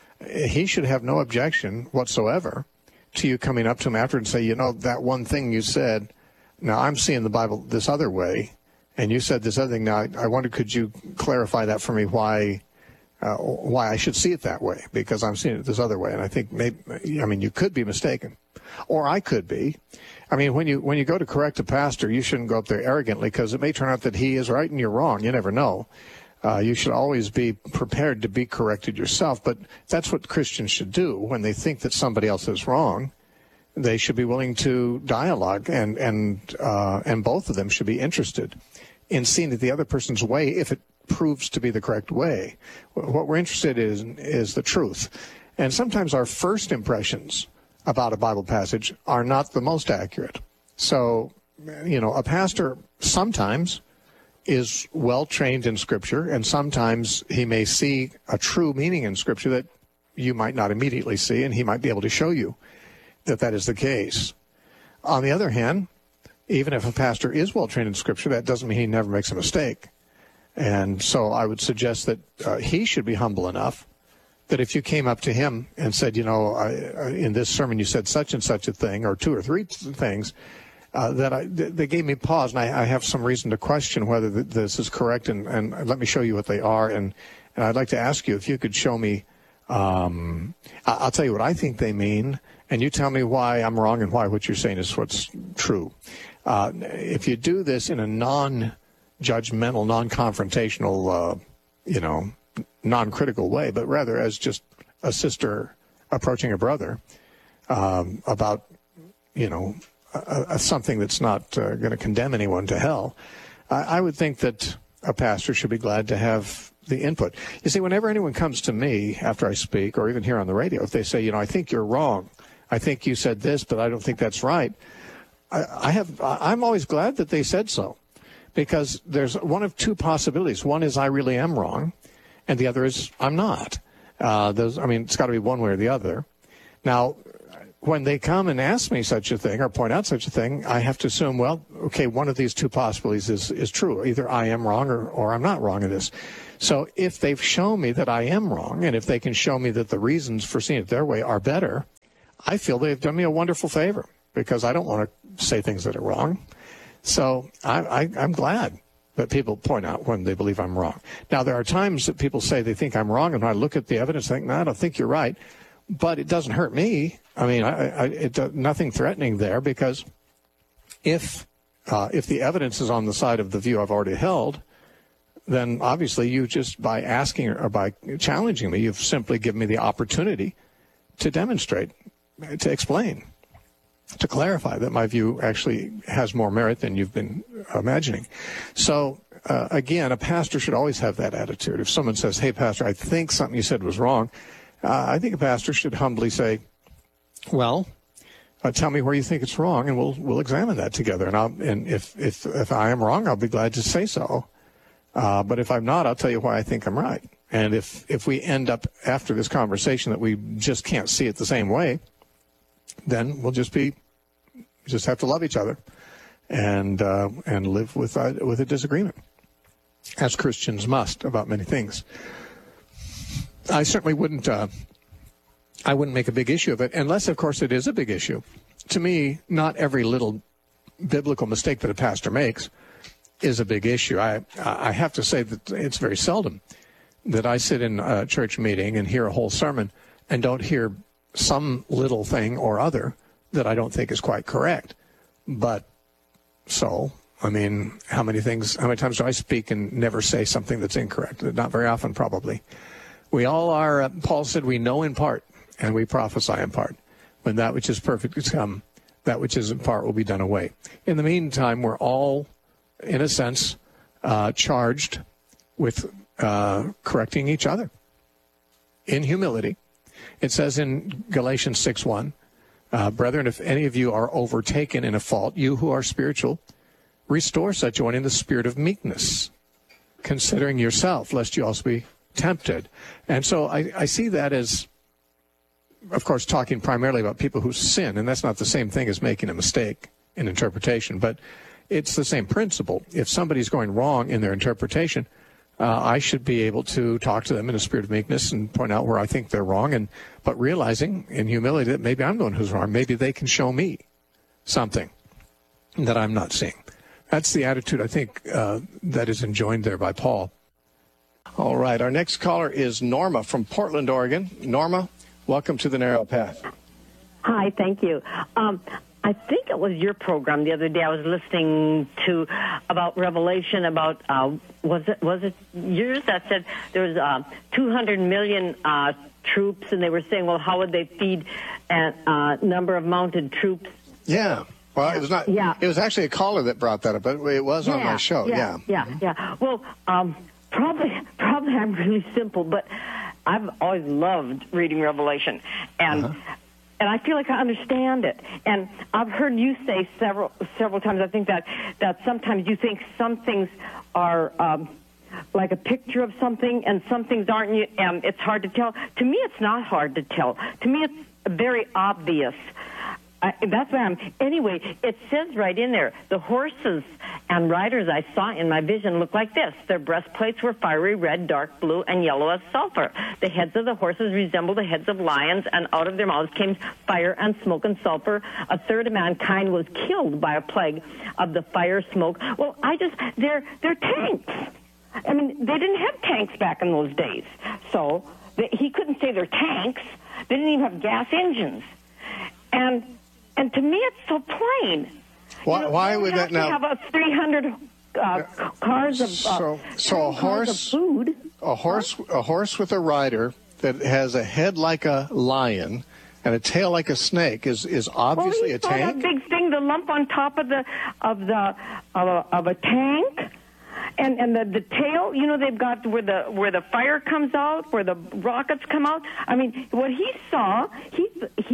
he should have no objection whatsoever to you coming up to him after and say, you know, that one thing you said, now I'm seeing the Bible this other way, and you said this other thing. Now, I, I wonder, could you clarify that for me, why uh, why I should see it that way, because I'm seeing it this other way. And I think maybe, I mean, you could be mistaken. Or I could be. I mean, when you when you go to correct a pastor, you shouldn't go up there arrogantly, because it may turn out that he is right and you're wrong. You never know. Uh, you should always be prepared to be corrected yourself. But that's what Christians should do when they think that somebody else is wrong. They should be willing to dialogue, and and uh, and both of them should be interested in seeing that the other person's way, if it proves to be the correct way. What we're interested in is the truth. And sometimes our first impressions about a Bible passage are not the most accurate. So, you know, a pastor sometimes is well trained in Scripture, and sometimes he may see a true meaning in Scripture that you might not immediately see, and he might be able to show you that that is the case. On the other hand, even if a pastor is well trained in Scripture, that doesn't mean he never makes a mistake. And so I would suggest that uh, he should be humble enough that if you came up to him and said, you know, I, I, in this sermon you said such and such a thing, or two or three things, uh, that I, th- they gave me pause, and I, I have some reason to question whether th- this is correct, and, and let me show you what they are. And, and I'd like to ask you if you could show me, um, I- I'll tell you what I think they mean, and you tell me why I'm wrong and why what you're saying is what's true. Uh, if you do this in a non-judgmental, non-confrontational, uh, you know, non-critical way, but rather as just a sister approaching a brother um, about, you know, a, a, something that's not uh, going to condemn anyone to hell, I, I would think that a pastor should be glad to have the input. You see, whenever anyone comes to me after I speak, or even here on the radio, if they say, you know, I think you're wrong, I think you said this, but I don't think that's right, I, I have, I'm always glad that they said so, because there's one of two possibilities. One is I really am wrong, and the other is I'm not. Uh, those, I mean, it's got to be one way or the other. Now, when they come and ask me such a thing or point out such a thing, I have to assume, well, okay, one of these two possibilities is, is true. Either I am wrong or, or I'm not wrong in this. So if they've shown me that I am wrong, and if they can show me that the reasons for seeing it their way are better, I feel they've done me a wonderful favor, because I don't want to say things that are wrong. So I, I, I'm glad that people point out when they believe I'm wrong. Now, there are times that people say they think I'm wrong, and when I look at the evidence, I think, no, I don't think you're right. But it doesn't hurt me. I mean, I, I, it, nothing threatening there, because if uh, if the evidence is on the side of the view I've already held, then obviously you just, by asking or by challenging me, you've simply given me the opportunity to demonstrate, to explain, to clarify that my view actually has more merit than you've been imagining. So, uh, again, a pastor should always have that attitude. If someone says, hey, pastor, I think something you said was wrong, uh, I think a pastor should humbly say, well, uh, tell me where you think it's wrong, and we'll we'll examine that together. And, I'll, and if, if, if I am wrong, I'll be glad to say so. Uh, but if I'm not, I'll tell you why I think I'm right. And if, if we end up after this conversation that we just can't see it the same way, then we'll just be, just have to love each other and uh, and live with uh, with a disagreement, as Christians must about many things. I certainly wouldn't uh, I wouldn't make a big issue of it, unless, of course, it is a big issue. To me, not every little biblical mistake that a pastor makes is a big issue. I I have to say that it's very seldom that I sit in a church meeting and hear a whole sermon and don't hear some little thing or other that I don't think is quite correct. But so, I mean, how many things, how many times do I speak and never say something that's incorrect? Not very often, probably. We all are, uh, Paul said, we know in part and we prophesy in part. When that which is perfect is come, that which is in part will be done away. In the meantime, we're all, in a sense, uh, charged with uh, correcting each other in humility. It says in Galatians six one, uh, brethren, if any of you are overtaken in a fault, you who are spiritual, restore such one in the spirit of meekness, considering yourself, lest you also be tempted. And so I, I see that as, of course, talking primarily about people who sin, and that's not the same thing as making a mistake in interpretation, but it's the same principle. If somebody's going wrong in their interpretation, Uh, I should be able to talk to them in a spirit of meekness and point out where I think they're wrong, and but realizing in humility that maybe I'm the one who's wrong. Maybe they can show me something that I'm not seeing. That's the attitude, I think, uh, that is enjoined there by Paul. All right, our next caller is Norma from Portland, Oregon. Norma, welcome to the Narrow Path. Hi, thank you. Um, I think it was your program the other day. I was listening to about Revelation about uh, was it was it yours that said there was uh, two hundred million uh, troops, and they were saying, well, how would they feed a uh, number of mounted troops? Yeah. Well, it was not. Yeah. It was actually a caller that brought that up, but it was yeah, on my show. Yeah. Yeah. Yeah. Yeah. Well, um, probably probably I'm really simple, but I've always loved reading Revelation, and. Uh-huh. And I feel like I understand it. And I've heard you say several several times, I think that, that sometimes you think some things are um, like a picture of something and some things aren't. Um, it's hard to tell. To me, it's not hard to tell. To me, it's very obvious. I, that's why I'm... Anyway, it says right in there, the horses and riders I saw in my vision looked like this. Their breastplates were fiery red, dark blue, and yellow as sulfur. The heads of the horses resembled the heads of lions, and out of their mouths came fire and smoke and sulfur. A third of mankind was killed by a plague of the fire, smoke. Well, I just... They're, they're tanks. I mean, they didn't have tanks back in those days. So they, he couldn't say they're tanks. They didn't even have gas engines. And... And to me, it's so plain. Why, you know, why would that now? Have a three hundred uh, cars of uh, so, so a horse, of food. a horse, a horse with a rider that has a head like a lion and a tail like a snake is is obviously well, a tank. That big thing, the lump on top of the of the of a, of a tank. And and the, the tail, you know, they've got where the where the fire comes out, where the rockets come out. I mean, what he saw, he he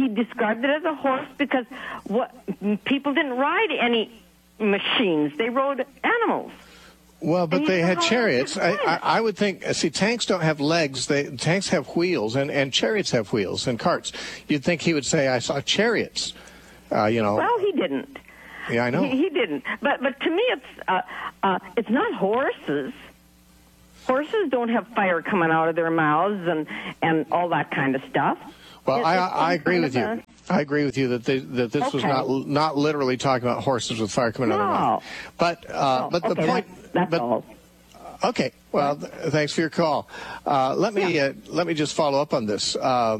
he described it as a horse because what people didn't ride any machines; they rode animals. Well, but they had chariots. I, I, I would think, see, tanks don't have legs. They, tanks have wheels, and, and chariots have wheels and carts. You'd think he would say, I saw chariots, uh, you know. Well, he didn't. Yeah, I know. He, he didn't. But but to me, it's uh, uh, it's not horses. Horses don't have fire coming out of their mouths and, and all that kind of stuff. Well, It's- I, it's I agree kind with of you. a- I agree with you that they, that this was Okay. not not literally talking about horses with fire coming out of their No. mouth. But uh, Oh, but the okay, point. that's- that's but, all. Okay. Well, th- thanks for your call. Uh, let me uh, let me just follow up on this. Uh,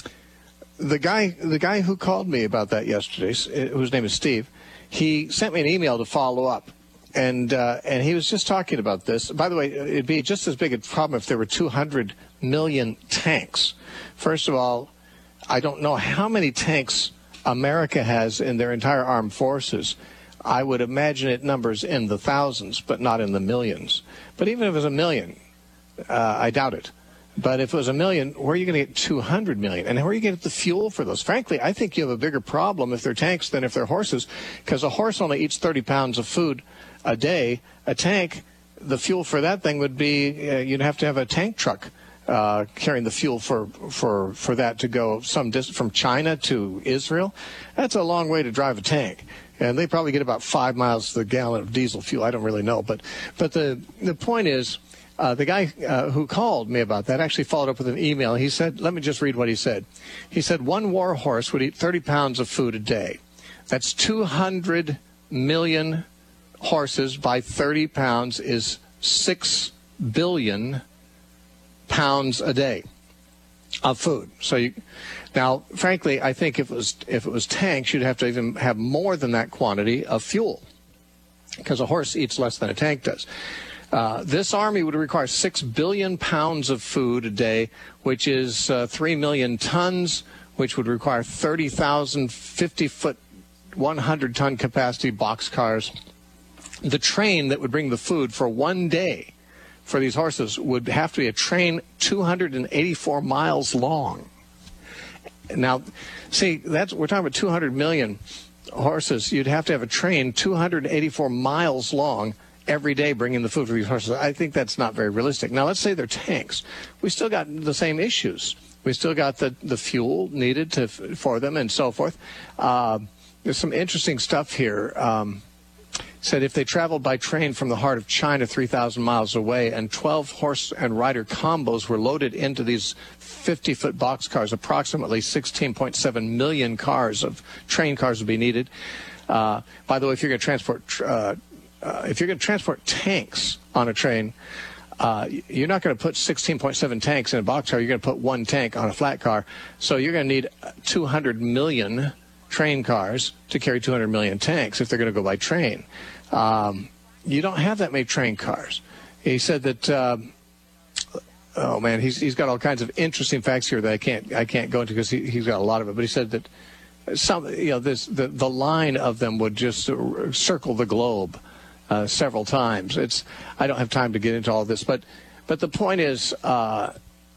the guy the guy who called me about that yesterday, s- whose name is Steve, he sent me an email to follow up. And uh, and he was just talking about this. By the way, it'd be just as big a problem if there were two hundred million tanks. First of all, I don't know how many tanks America has in their entire armed forces. I would imagine it numbers in the thousands, but not in the millions. But even if it was a million, uh, I doubt it. But if it was a million, where are you going to get two hundred million? And where are you going to get the fuel for those? Frankly, I think you have a bigger problem if they're tanks than if they're horses, because a horse only eats thirty pounds of food a day. A tank, the fuel for that thing would be, uh, you'd have to have a tank truck uh, carrying the fuel for, for, for that to go some distance from China to Israel. That's a long way to drive a tank. And they probably get about five miles to the gallon of diesel fuel. I don't really know. But, but the, the point is, Uh, the guy uh, who called me about that actually followed up with an email. He said, let me just read what he said. He said, one war horse would eat thirty pounds of food a day. That's two hundred million horses by thirty pounds is six billion pounds a day of food. So you, now, frankly, I think if it was, if it was tanks, you'd have to even have more than that quantity of fuel, because a horse eats less than a tank does. Uh, this army would require six billion pounds of food a day, which is uh, three million tons, which would require thirty thousand fifty-foot, one hundred ton capacity boxcars. The train that would bring the food for one day for these horses would have to be a train two hundred eighty-four miles long. Now, see, that's we're talking about two hundred million horses. You'd have to have a train two hundred eighty-four miles long every day bringing the food for these horses. I think that's not very realistic. Now, let's say they're tanks. We still got the same issues. We still got the, the fuel needed to for them and so forth. Uh, there's some interesting stuff here. Um, said if they traveled by train from the heart of China three thousand miles away and twelve horse and rider combos were loaded into these fifty-foot boxcars, approximately sixteen point seven million cars of train cars would be needed. Uh, by the way, if you're going to transport uh, Uh, if you're going to transport tanks on a train, uh, you're not going to put sixteen point seven tanks in a boxcar. You're going to put one tank on a flat car. So you're going to need two hundred million train cars to carry two hundred million tanks if they're going to go by train. Um, you don't have that many train cars. He said that. Uh, oh man, he's he's got all kinds of interesting facts here that I can't I can't go into because he, he's got a lot of it. But he said that some you know this the the line of them would just circle the globe. Uh, several times. It's I don't have time to get into all this, but but the point is, uh,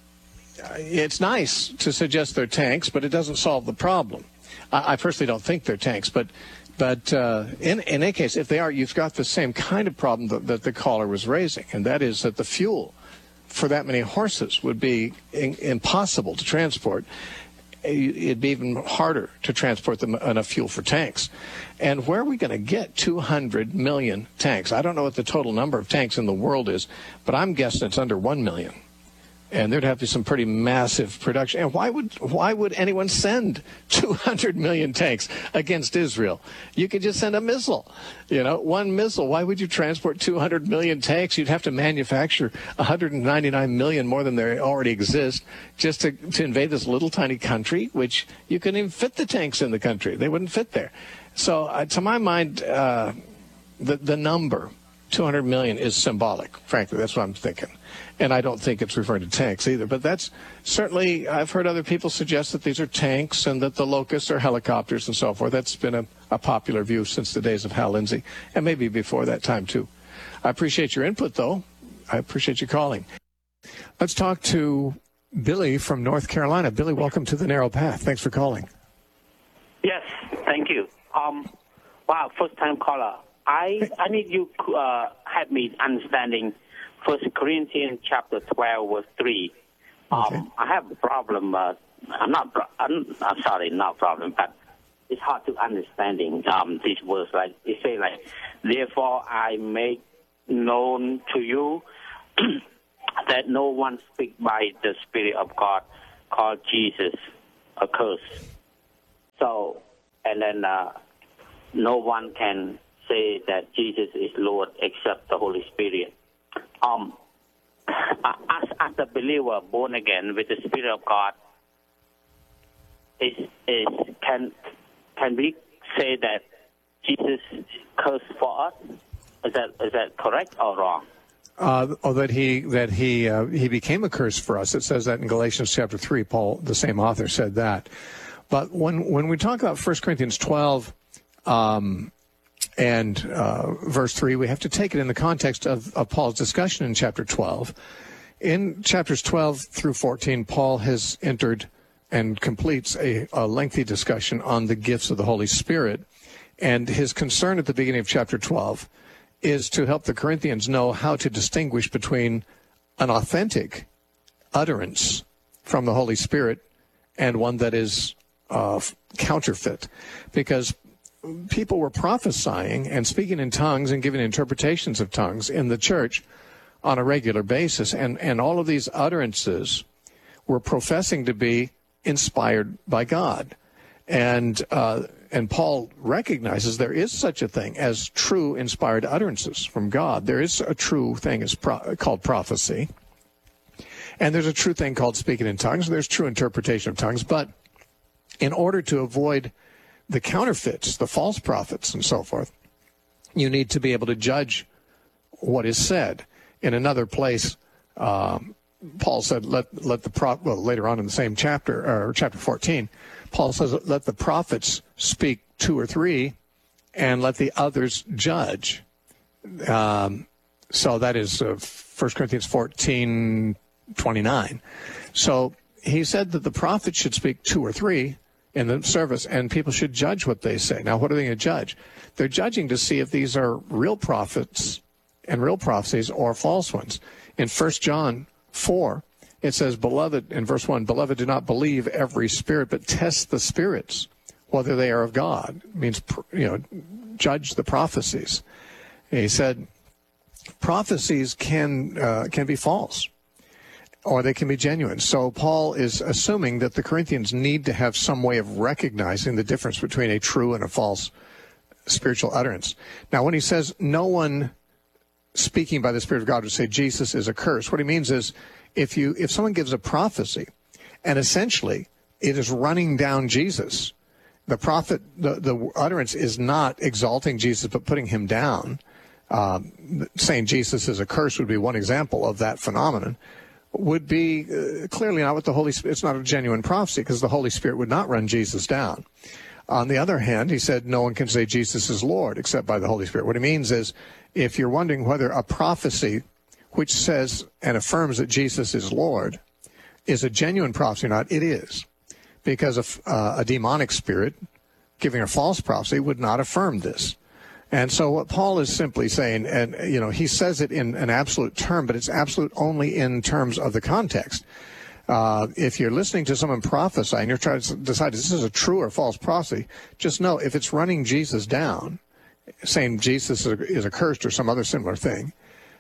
it's nice to suggest they're tanks, but it doesn't solve the problem. I, I personally don't think they're tanks, but but uh, in in any case, if they are, you've got the same kind of problem that, that the caller was raising, and that is that the fuel for that many horses would be in, impossible to transport. It'd be even harder to transport them enough fuel for tanks. And where are we going to get two hundred million tanks? I don't know what the total number of tanks in the world is, but I'm guessing it's under one million. And there'd have to be some pretty massive production. And why would why would anyone send two hundred million tanks against Israel? You could just send a missile, you know, one missile. Why would you transport two hundred million tanks? You'd have to manufacture one hundred ninety-nine million more than there already exist just to, to invade this little tiny country, which you couldn't even fit the tanks in the country. They wouldn't fit there. So uh, to my mind, uh, the, the number, two hundred million, is symbolic. Frankly, that's what I'm thinking. And I don't think it's referring to tanks either. But that's certainly, I've heard other people suggest that these are tanks and that the Locusts are helicopters and so forth. That's been a, a popular view since the days of Hal Lindsey, and maybe before that time too. I appreciate your input, though. I appreciate you calling. Let's talk to Billy from North Carolina. Billy, welcome to the Narrow Path. Thanks for calling. Yes, thank you. Um, wow, first-time caller. I I need you uh, help me understanding First Corinthians chapter twelve, verse three. Um, okay. I have a problem. Uh, I'm not. I'm, I'm sorry, not problem, but it's hard to understanding um, these words. Like it say, like, therefore I make known to you that no one speak by the Spirit of God called Jesus a curse. So, and then uh, no one can say that Jesus is Lord except the Holy Spirit. Um, as, as a believer born again with the Spirit of God, is is can can we say that Jesus cursed for us? Is that is that correct or wrong? Uh, oh, that he that he uh, he became a curse for us. It says that in Galatians chapter three. Paul, the same author, said that. But when when we talk about First Corinthians twelve um, and uh, verse three, we have to take it in the context of, of Paul's discussion in chapter twelve. In chapters twelve through fourteen, Paul has entered and completes a, a lengthy discussion on the gifts of the Holy Spirit. And his concern at the beginning of chapter twelve is to help the Corinthians know how to distinguish between an authentic utterance from the Holy Spirit and one that is uh, counterfeit. Because people were prophesying and speaking in tongues and giving interpretations of tongues in the church on a regular basis. And, and all of these utterances were professing to be inspired by God. And uh, and Paul recognizes there is such a thing as true inspired utterances from God. There is a true thing as pro- called prophecy. And there's a true thing called speaking in tongues. There's true interpretation of tongues. But in order to avoid the counterfeits, the false prophets and so forth, you need to be able to judge what is said. In another place, um, Paul said, let let the pro- well, later on in the same chapter, or chapter fourteen, Paul says, let the prophets speak two or three, and let the others judge. Um, so that is uh, First Corinthians fourteen twenty-nine. So he said that the prophets should speak two or three in the service, and people should judge what they say. Now, what are they going to judge? They're judging to see if these are real prophets and real prophecies or false ones. In First John four, it says, beloved, in verse one, beloved, do not believe every spirit, but test the spirits, whether they are of God. It means, you know, judge the prophecies. And he said, prophecies can uh, can be false, or they can be genuine. So Paul is assuming that the Corinthians need to have some way of recognizing the difference between a true and a false spiritual utterance. Now, when he says no one speaking by the Spirit of God would say Jesus is a curse, what he means is if you if someone gives a prophecy and essentially it is running down Jesus, the prophet, the, the utterance is not exalting Jesus but putting him down. Um, saying Jesus is a curse would be one example of that phenomenon. Would be uh, clearly not what the Holy Spirit, it's not a genuine prophecy because the Holy Spirit would not run Jesus down. On the other hand, he said no one can say Jesus is Lord except by the Holy Spirit. What he means is if you're wondering whether a prophecy which says and affirms that Jesus is Lord is a genuine prophecy or not, it is. Because of, uh, a demonic spirit giving a false prophecy would not affirm this. And so what Paul is simply saying, and, you know, he says it in an absolute term, but it's absolute only in terms of the context. Uh, if you're listening to someone prophesy and you're trying to decide if this is a true or false prophecy, just know if it's running Jesus down, saying Jesus is accursed or some other similar thing,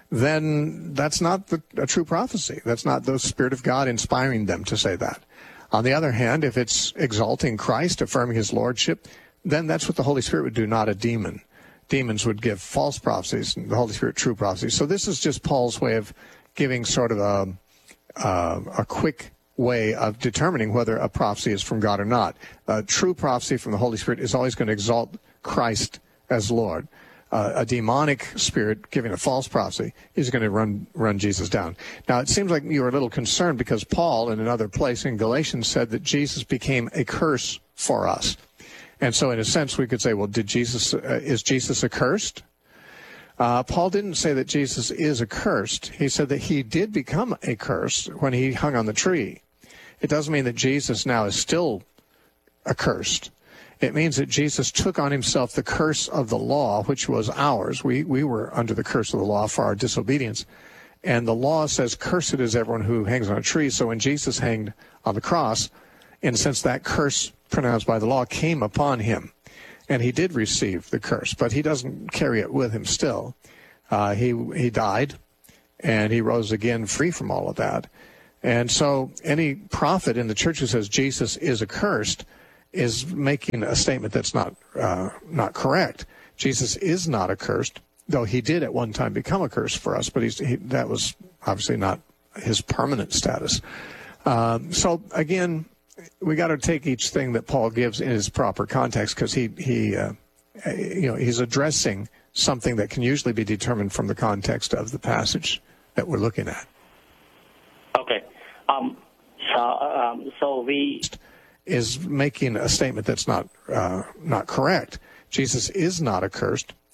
then that's not the, a true prophecy. That's not the Spirit of God inspiring them to say that. On the other hand, if it's exalting Christ, affirming his lordship, then that's what the Holy Spirit would do, not a demon. Demons would give false prophecies, and the Holy Spirit true prophecies. So this is just Paul's way of giving sort of a, uh, a quick way of determining whether a prophecy is from God or not. A true prophecy from the Holy Spirit is always going to exalt Christ as Lord. Uh, a demonic spirit giving a false prophecy is going to run run Jesus down. Now, it seems like you were a little concerned because Paul, in another place in Galatians, said that Jesus became a curse for us. And so, in a sense, we could say, well, did Jesus uh, is Jesus accursed? Uh, Paul didn't say that Jesus is accursed. He said that he did become a curse when he hung on the tree. It doesn't mean that Jesus now is still accursed. It means that Jesus took on himself the curse of the law, which was ours. We, we were under the curse of the law for our disobedience. And the law says, cursed is everyone who hangs on a tree. So when Jesus hanged on the cross, in a sense, that curse pronounced by the law came upon him. And he did receive the curse, but he doesn't carry it with him still. Uh, he he died, and he rose again free from all of that. And so any prophet in the church who says Jesus is accursed is making a statement that's not uh, not correct. Jesus is not accursed, though he did at one time become a curse for us, but he's, he, that was obviously not his permanent status. Um, so again, we got to take each thing that Paul gives in its proper context, because he he uh, you know he's addressing something that can usually be determined from the context of the passage that we're looking at. Okay. Um, so um, so we is making a statement that's not uh, not correct. Jesus is not accursed,